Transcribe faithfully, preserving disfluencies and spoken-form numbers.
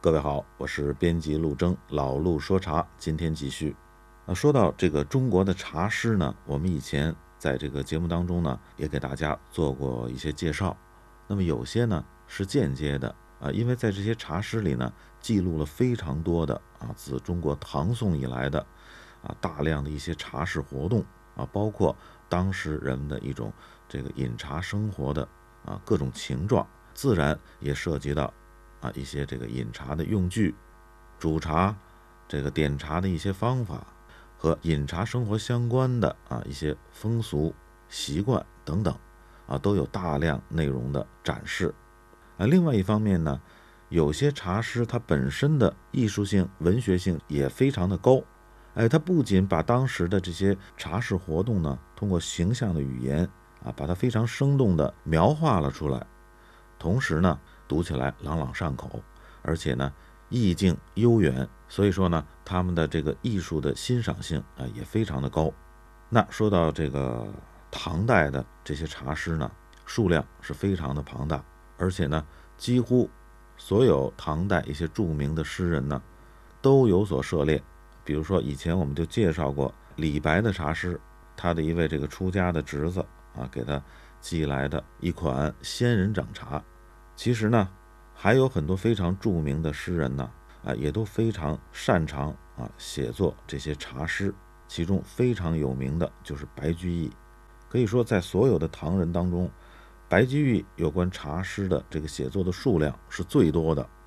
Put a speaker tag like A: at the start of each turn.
A: 各位好，我是编辑陆征，老陆说茶，今天继续。那说到这个中国的茶师呢，我们以前在这个节目当中呢，也给大家做过一些介绍。那么有些呢是间接的啊，因为在这些茶诗里呢，记录了非常多的啊，自中国唐宋以来的啊大量的一些茶事活动啊，包括当时人们的一种这个饮茶生活的啊各种情状，自然也涉及到啊一些这个饮茶的用具、煮茶、这个点茶的一些方法和饮茶生活相关的啊一些风俗习惯等等啊，都有大量内容的展示。啊，另外一方面呢，有些茶诗它本身的艺术性、文学性也非常的高。哎，它不仅把当时的这些茶事活动呢，通过形象的语言啊，把它非常生动的描画了出来，同时呢，读起来朗朗上口，而且呢，意境悠远，所以说呢，他们的这个艺术的欣赏性啊也非常的高。那说到这个唐代的这些茶诗呢，数量是非常的庞大，而且呢，几乎所有唐代一些著名的诗人呢，都有所涉猎。比如说以前我们就介绍过李白的茶诗，他的一位这个出家的侄子啊，给他寄来的一款仙人掌茶。其实呢，还有很多非常著名的诗人呢，啊，也都非常擅长啊写作这些茶诗。其中非常有名的就是白居易，可以说在所有的唐人当中，白居易有关茶诗的这个写作的数量是最多的